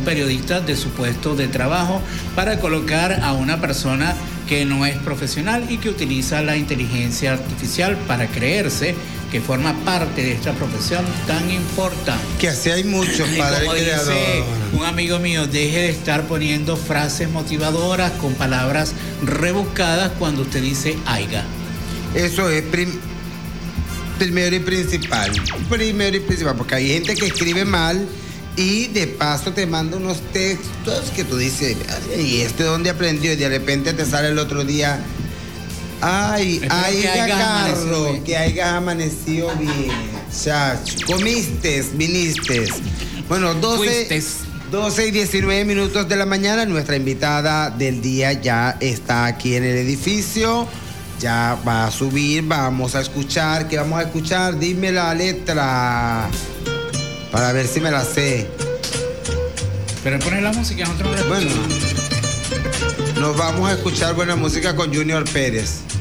periodista de su puesto de trabajo para colocar a una persona que no es profesional y que utiliza la inteligencia artificial para creerse que forma parte de esta profesión tan importante. Que así hay muchos, padre como creador. dice un amigo mío, deje de estar poniendo frases motivadoras con palabras rebuscadas cuando usted dice aiga. Eso es primero y principal. Porque hay gente que escribe mal y de paso te manda unos textos que tú dices, ¿y dónde aprendió? Y de repente te sale el otro día, Carlos, que hayas amanecido bien. Chacho, comiste, viniste. Bueno, 12 y 19 minutos de la mañana, nuestra invitada del día ya está aquí en el edificio. Ya va a subir, vamos a escuchar. ¿Qué vamos a escuchar? Dime la letra para ver si me la sé. Pero poner la música, nosotros no la Bueno, escuchamos. nos vamos a escuchar buena música con Junior Pérez.